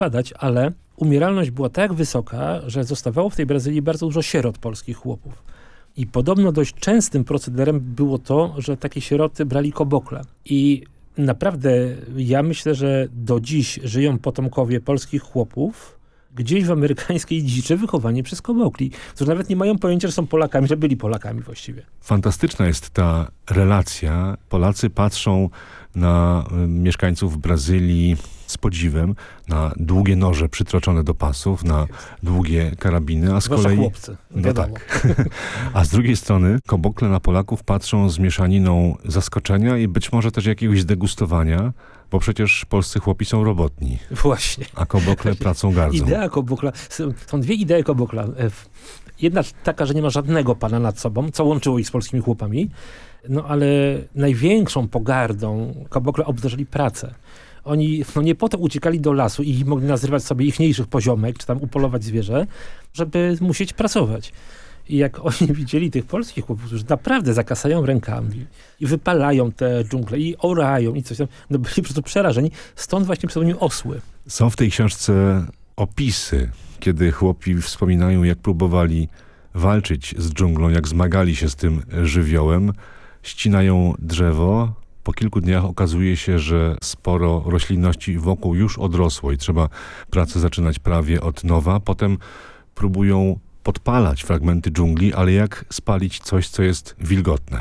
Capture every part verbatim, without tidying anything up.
badać, ale umieralność była tak wysoka, że zostawało w tej Brazylii bardzo dużo sierot polskich chłopów. I podobno dość częstym procederem było to, że takie sieroty brali kobokle. I naprawdę ja myślę, że do dziś żyją potomkowie polskich chłopów gdzieś w amerykańskiej dziczy wychowani przez kobokli, którzy nawet nie mają pojęcia, że są Polakami, że byli Polakami właściwie. Fantastyczna jest ta relacja. Polacy patrzą na y, mieszkańców Brazylii z podziwem, na długie noże przytroczone do pasów, na długie karabiny, a z Zwłaszcza kolei... chłopcy. No Wiadomo. tak. A z drugiej strony kobokle na Polaków patrzą z mieszaniną zaskoczenia i być może też jakiegoś zdegustowania, bo przecież polscy chłopi są robotni. Właśnie. A kobokle pracą gardzą. Idea kobokla. Są dwie idee kobokla. Jedna taka, że nie ma żadnego pana nad sobą, co łączyło ich z polskimi chłopami. No ale największą pogardą kobokle obdarzyli pracę. Oni no nie po to uciekali do lasu i mogli nazywać sobie ichniejszych poziomek, czy tam upolować zwierzę, żeby musieć pracować. I jak oni widzieli tych polskich chłopów, którzy naprawdę zakasają rękami i wypalają te dżungle i orają i coś tam, no byli po prostu przerażeni. Stąd właśnie pseudonim osły. Są w tej książce opisy, kiedy chłopi wspominają, jak próbowali walczyć z dżunglą, jak zmagali się z tym żywiołem, ścinają drzewo. Po kilku dniach okazuje się, że sporo roślinności wokół już odrosło i trzeba pracę zaczynać prawie od nowa. Potem próbują podpalać fragmenty dżungli, ale jak spalić coś, co jest wilgotne?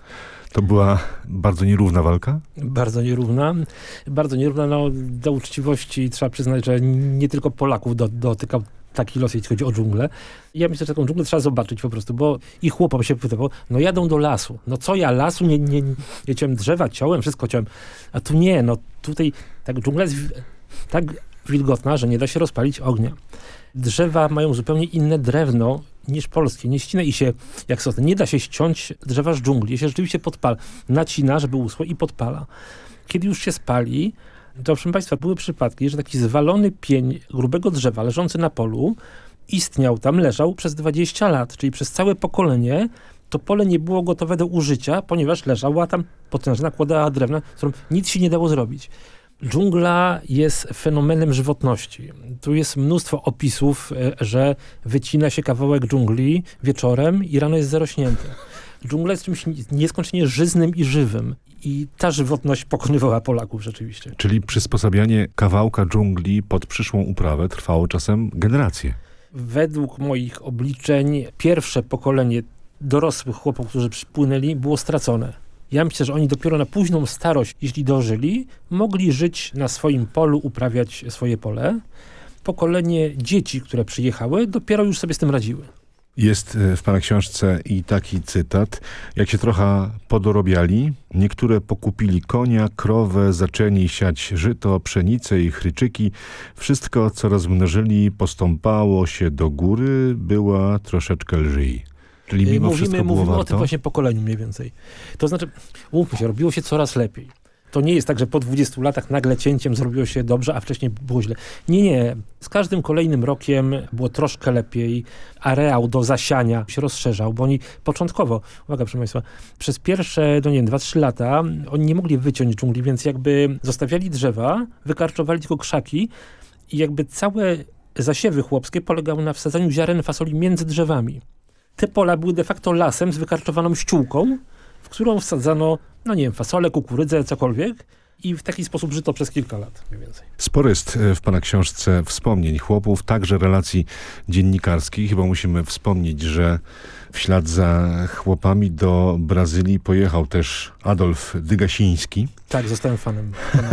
To była bardzo nierówna walka? Bardzo nierówna. Bardzo nierówna. No, do uczciwości trzeba przyznać, że nie tylko Polaków do, dotykał taki los, jeśli chodzi o dżunglę. Ja myślę, że taką dżunglę trzeba zobaczyć po prostu, bo i chłopom się pytało, no jadą do lasu. No co ja lasu? Nie, nie, nie ciąłem drzewa, ciąłem, wszystko ciąłem. A tu nie, no tutaj tak dżungla jest w, tak wilgotna, że nie da się rozpalić ognia. Drzewa mają zupełnie inne drewno niż polskie. Nie ścina i się, jak sosny, nie da się ściąć drzewa z dżungli. Je się rzeczywiście podpala. Nacina, żeby uschło i podpala. Kiedy już się spali, to proszę Państwa, były przypadki, że taki zwalony pień grubego drzewa leżący na polu istniał tam, leżał przez dwadzieścia lat, czyli przez całe pokolenie. To pole nie było gotowe do użycia, ponieważ leżała tam potężna kłada drewna, z którą nic się nie dało zrobić. Dżungla jest fenomenem żywotności. Tu jest mnóstwo opisów, że wycina się kawałek dżungli wieczorem i rano jest zarośnięty. Dżungla jest czymś nieskończenie żyznym i żywym. I ta żywotność pokonywała Polaków rzeczywiście. Czyli przysposabianie kawałka dżungli pod przyszłą uprawę trwało czasem generacje. Według moich obliczeń pierwsze pokolenie dorosłych chłopów, którzy przypłynęli, było stracone. Ja myślę, że oni dopiero na późną starość, jeśli dożyli, mogli żyć na swoim polu, uprawiać swoje pole. Pokolenie dzieci, które przyjechały, dopiero już sobie z tym radziły. Jest w pana książce i taki cytat. Jak się trochę podorobiali, niektóre pokupili konia, krowę, zaczęli siać żyto, pszenicę i chryczyki. Wszystko, co rozmnożyli, postąpało się do góry, była troszeczkę lżej. Czyli mimo mówimy, wszystko było mówimy warto? o tym właśnie pokoleniu mniej więcej. To znaczy, mówmy się, robiło się coraz lepiej. To nie jest tak, że po dwudziestu latach nagle cięciem zrobiło się dobrze, a wcześniej było źle. Nie, nie. Z każdym kolejnym rokiem było troszkę lepiej. Areał do zasiania się rozszerzał, bo oni początkowo, uwaga proszę Państwa, przez pierwsze, no nie wiem, dwa trzy lata oni nie mogli wyciąć dżungli, więc jakby zostawiali drzewa, wykarczowali tylko krzaki i jakby całe zasiewy chłopskie polegały na wsadzaniu ziaren fasoli między drzewami. Te pola były de facto lasem z wykarczowaną ściółką, w którą wsadzano, no nie wiem, fasolę, kukurydzę, cokolwiek i w taki sposób żyto przez kilka lat mniej więcej. Sporo jest w pana książce wspomnień chłopów, także relacji dziennikarskich. Chyba musimy wspomnieć, że w ślad za chłopami do Brazylii pojechał też Adolf Dygasiński. Tak, zostałem fanem.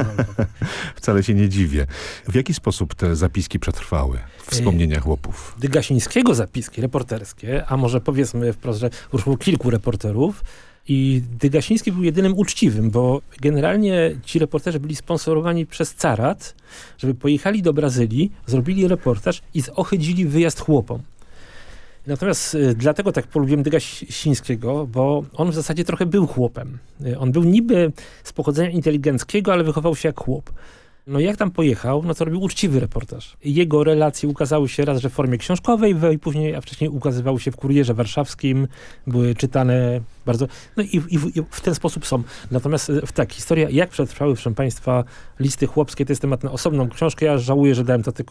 Wcale się nie dziwię. W jaki sposób te zapiski przetrwały? Wspomnienia chłopów. Dygasińskiego zapiski reporterskie, a może powiedzmy wprost, że ruszyło kilku reporterów, i Dygasiński był jedynym uczciwym, bo generalnie ci reporterzy byli sponsorowani przez carat, żeby pojechali do Brazylii, zrobili reportaż i zohydzili wyjazd chłopom. Natomiast y, dlatego tak polubiłem Dygasińskiego, bo on w zasadzie trochę był chłopem. Y, on był niby z pochodzenia inteligenckiego, ale wychował się jak chłop. No jak tam pojechał, no to robił uczciwy reportaż. Jego relacje ukazały się raz, że w formie książkowej, i później, a wcześniej ukazywały się w Kurierze Warszawskim, były czytane bardzo, no i, i, i w ten sposób są. Natomiast tak, historia, jak przetrwały, proszę Państwa, listy chłopskie, to jest temat na osobną książkę. Ja żałuję, że dałem to tylko